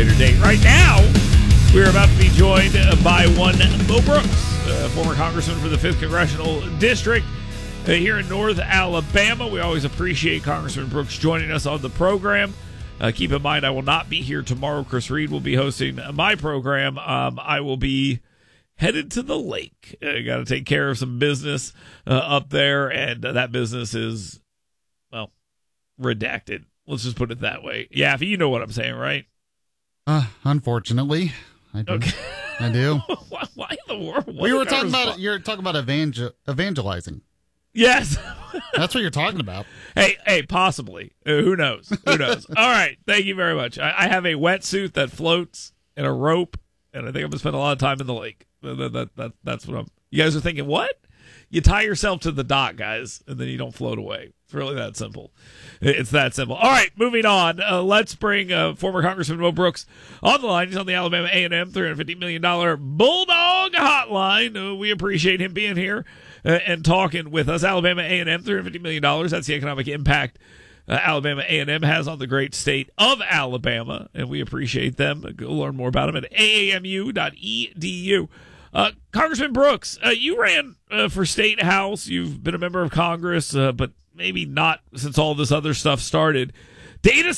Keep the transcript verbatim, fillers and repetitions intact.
later date. Right now, we're about to be joined by one Mo Brooks, uh, former congressman for the fifth Congressional District uh, here in North Alabama. We always appreciate Congressman Brooks joining us on the program. Uh, keep in mind, I will not be here tomorrow. Chris Reed will be hosting my program. Um, I will be headed to the lake. I got to take care of some business uh, up there, and uh, that business is, well, redacted. Let's just put it that way. Yeah, you know what I'm saying, right? Uh, unfortunately, I do. Okay. I do. why, why in the world? What we were did I talking about respond? you're talking about evangel- evangelizing. Yes. That's what you're talking about. Hey, hey, possibly. Uh, who knows? Who knows? All right. Thank you very much. I, I have a wetsuit that floats and a rope, and I think I'm gonna spend a lot of time in the lake. That, that, that, that that's what I'm. You guys are thinking, what? You tie yourself to the dock, guys, and then you don't float away. It's really that simple. It's that simple. All right, moving on. Uh, let's bring uh, former Congressman Mo Brooks on the line. He's on the Alabama A and M three hundred fifty million dollars Bulldog Hotline. Uh, we appreciate him being here uh, and talking with us. Alabama A and M, three hundred fifty million dollars. That's the economic impact uh, Alabama A and M has on the great state of Alabama, and we appreciate them. Go learn more about them at A A M U dot E D U. Uh, Congressman Brooks, uh, you ran uh, for State House. You've been a member of Congress, uh, but maybe not since all this other stuff started. Data